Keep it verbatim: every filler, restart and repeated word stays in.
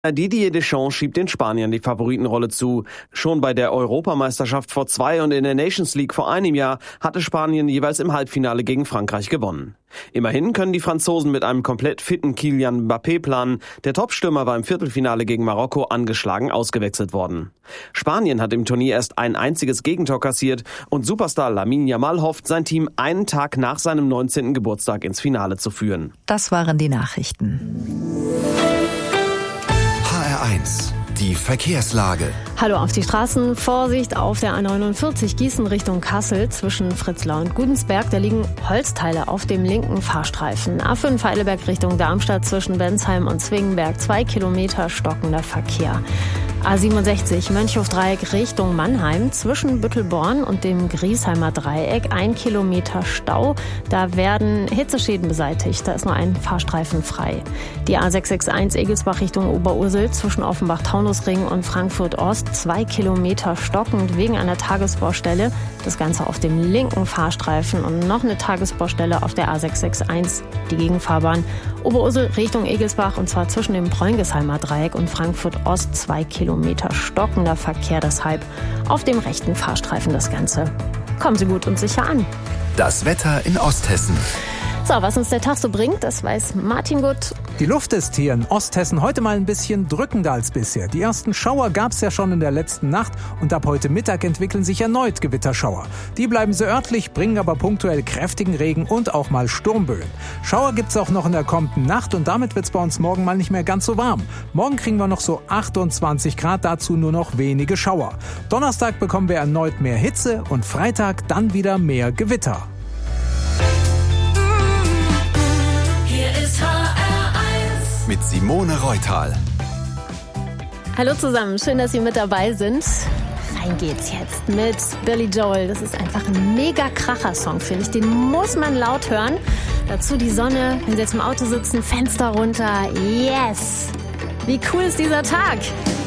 Didier Deschamps schiebt den Spaniern die Favoritenrolle zu. Schon bei der Europameisterschaft vor zwei und in der Nations League vor einem Jahr hatte Spanien jeweils im Halbfinale gegen Frankreich gewonnen. Immerhin können die Franzosen mit einem komplett fitten Kylian Mbappé planen. Der Topstürmer war im Viertelfinale gegen Marokko angeschlagen ausgewechselt worden. Spanien hat im Turnier erst ein einziges Gegentor kassiert und Superstar Lamine Yamal hofft, sein Team einen Tag nach seinem neunzehnten Geburtstag ins Finale zu führen. Das waren die Nachrichten. H R eins, die Verkehrslage. Hallo auf die Straßen. Vorsicht auf der A neunundvierzig Gießen Richtung Kassel zwischen Fritzlar und Gudensberg. Da liegen Holzteile auf dem linken Fahrstreifen. A fünf Heidelberg Richtung Darmstadt zwischen Bensheim und Zwingenberg. Zwei Kilometer stockender Verkehr. A siebenundsechzig Mönchhofdreieck Richtung Mannheim zwischen Büttelborn und dem Griesheimer Dreieck. Ein Kilometer Stau. Da werden Hitzeschäden beseitigt. Da ist nur ein Fahrstreifen frei. Die A sechs sechs eins Egelsbach Richtung Oberursel zwischen Offenbach-Taunusring und Frankfurt-Ost. Zwei Kilometer stockend wegen einer Tagesbaustelle. Das Ganze auf dem linken Fahrstreifen und noch eine Tagesbaustelle auf der A sechs sechs eins, die Gegenfahrbahn. Oberursel Richtung Egelsbach und zwar zwischen dem Bräungesheimer Dreieck und Frankfurt-Ost. Zwei Kilometer stockender Verkehr, deshalb auf dem rechten Fahrstreifen das Ganze. Kommen Sie gut und sicher an. Das Wetter in Osthessen. So, was uns der Tag so bringt, das weiß Martin gut. Die Luft ist hier in Osthessen heute mal ein bisschen drückender als bisher. Die ersten Schauer gab es ja schon in der letzten Nacht und ab heute Mittag entwickeln sich erneut Gewitterschauer. Die bleiben sehr örtlich, bringen aber punktuell kräftigen Regen und auch mal Sturmböen. Schauer gibt's auch noch in der kommenden Nacht und damit wird's bei uns morgen mal nicht mehr ganz so warm. Morgen kriegen wir noch so achtundzwanzig Grad, dazu nur noch wenige Schauer. Donnerstag bekommen wir erneut mehr Hitze und Freitag dann wieder mehr Gewitter. Mit Simone Reutal. Hallo zusammen, schön, dass Sie mit dabei sind. Rein geht's jetzt mit Billy Joel. Das ist einfach ein mega Kracher-Song, finde ich. Den muss man laut hören. Dazu die Sonne, wenn Sie jetzt im Auto sitzen, Fenster runter. Yes! Wie cool ist dieser Tag?